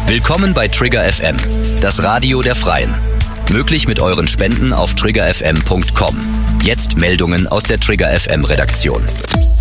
Willkommen bei Trigger FM, das Radio der Freien. Möglich mit euren Spenden auf triggerfm.com. Jetzt Meldungen aus der Trigger FM Redaktion.